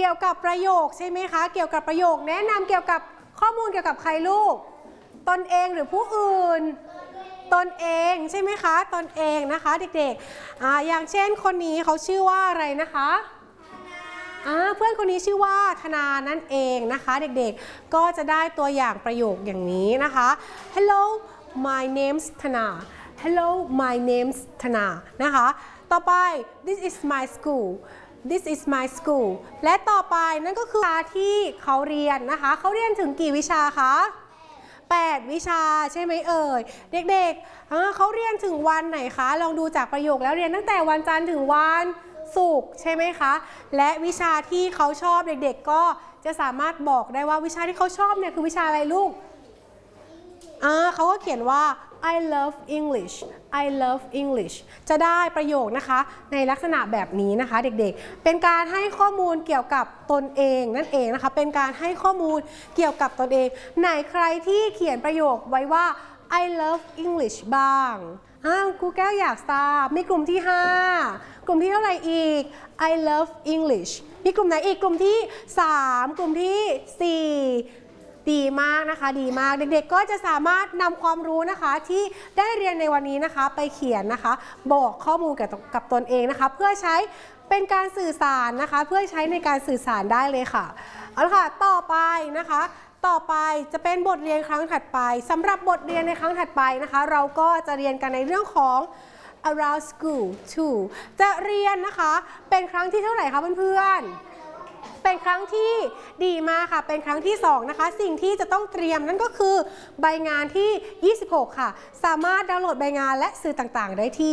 กี่ยวกับประโยคใช่ไหมคะเกี่ยวกับประโยคแนะนำเกี่ยวกับข้อมูลเกี่ยวกับใครลูกตนเองหรือผู้อื่นตนเองใช่ไหมคะตนเองนะคะเด็กๆอย่างเช่นคนนี้เขาชื่อว่าอะไรนะคะเพื่อนคนนี้ชื่อว่าธนานั่นเองนะคะเด็กๆก็จะได้ตัวอย่างประโยคอย่างนี้นะคะ Hello my name's Thana Hello my name's Thana นะคะต่อไป This is my school This is my school และต่อไปนั่นก็คือวิชาที่เขาเรียนนะคะเขาเรียนถึงกี่วิชาคะ8 วิชาใช่ไหมเอ่ยเด็กๆเขาเรียนถึงวันไหนคะลองดูจากประโยคแล้วเรียนตั้งแต่วันจันทร์ถึงวันศุกร์ใช่ไหมคะและวิชาที่เขาชอบเด็กๆก็จะสามารถบอกได้ว่าวิชาที่เขาชอบเนี่ยคือวิชาอะไรลูกเขาก็เขียนว่า I love English I love English จะได้ประโยคนะคะในลักษณะแบบนี้นะคะเด็กๆเป็นการให้ข้อมูลเกี่ยวกับตนเองนั่นเองนะคะเป็นการให้ข้อมูลเกี่ยวกับตนเองไหนใครที่เขียนประโยคไว้ว่า I love English บ้างครูแก้วอยากทราบมีกลุ่มที่5กลุ่มที่เท่าไหร่อีก I love English มีกลุ่มไหนอีกกลุ่มที่3กลุ่มที่4ดีมากนะคะดีมากเด็กๆก็จะสามารถนำความรู้นะคะที่ได้เรียนในวันนี้นะคะไปเขียนนะคะบอกข้อมูลกับตนเองนะคะเพื่อใช้เป็นการสื่อสารนะคะเพื่อใช้ในการสื่อสารได้เลยค่ะเอาละค่ะต่อไปนะคะต่อไปจะเป็นบทเรียนครั้งถัดไปสำหรับบทเรียนในครั้งถัดไปนะคะเราก็จะเรียนกันในเรื่องของ around school 2จะเรียนนะคะเป็นครั้งที่เท่าไหร่คะเพื่อนๆเป็นครั้งที่ดีมากค่ะเป็นครั้งที่2นะคะสิ่งที่จะต้องเตรียมนั่นก็คือใบงานที่26ค่ะสามารถดาวน์โหลดใบงานและสื่อต่างๆได้ที่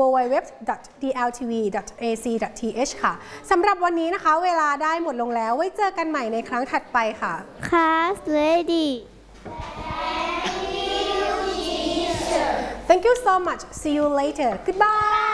www.dltv.ac.th ค่ะสำหรับวันนี้นะคะเวลาได้หมดลงแล้วไว้เจอกันใหม่ในครั้งถัดไปค่ะ Class ready Thank you so much. See you later. Goodbye.